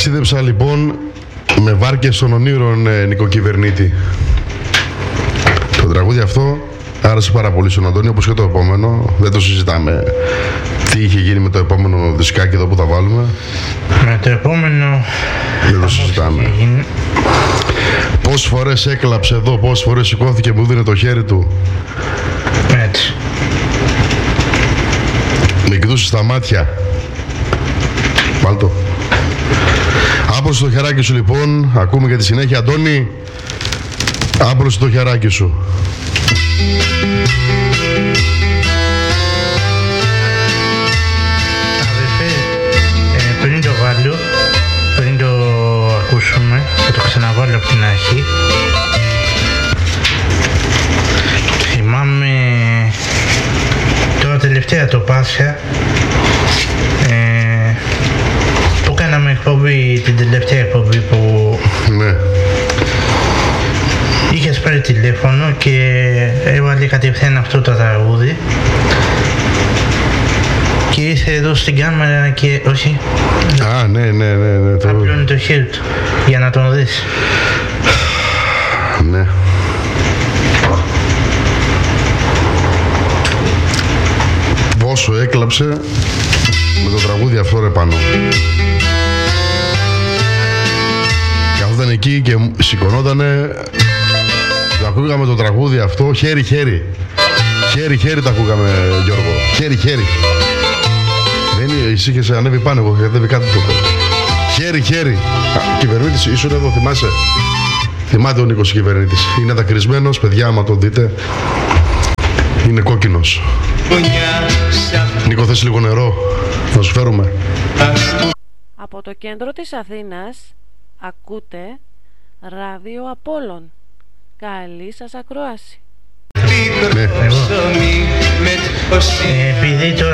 Ταξίδεψα λοιπόν με βάρκες των ονείρων, νοικοκυβερνήτη. Το τραγούδι αυτό άρεσε πάρα πολύ στον Αντώνη, όπως και το επόμενο. Δεν το συζητάμε τι είχε γίνει με το επόμενο δισκάκι εδώ που θα βάλουμε. Με το επόμενο δεν το συζητάμε. Πόσες φορές έκλαψε εδώ, πόσες φορές σηκώθηκε, μου δίνε το χέρι του. Έτσι. Με κοιτούσε στα μάτια. Βάλτο. Άπλωσε το χεράκι σου λοιπόν. Ακούμε για τη συνέχεια. Αντώνη, άπλωσε το χεράκι σου. Αδερφέ, πριν το βάλω, πριν το ακούσουμε, θα το ξαναβάλω από την αρχή. Θυμάμαι τώρα τελευταία το Πάσχα που κάναμε εκπομπή, την τελευταία εκπομπή που ναι. Είχες πάρει τηλέφωνο και έβαλε κατευθείαν αυτό το τραγούδι και ήρθε εδώ στην κάμερα και όχι. Α, ναι. Απλώνει το χέρι του για να τον δεις. Ναι. Πόσο έκλαψε με το τραγούδι αυτό ρε πάνω. Καθόταν εκεί και σηκωνότανε. Ακούγαμε το τραγούδι αυτό χέρι-χέρι. Χέρι-χέρι τα ακούγαμε, Γιώργο. Χέρι-χέρι. Δεν εσύ είχες ανέβει πάνω, εγώ είχα ανέβει κάτω το κόμμα. Χέρι-χέρι. Κυβερνήτης, ήσουν εδώ, θυμάσαι. Θυμάται ο Νίκος κυβερνήτης. Είναι δακρυσμένος, παιδιά, άμα τον δείτε. Είναι κόκκινος. Νίκο, θες λίγο νερό, να σου φέρουμε. Από το κέντρο της Αθήνας ακούτε Ράδιο Απόλλων. Καλή σας ακρόαση. Ναι. Επειδή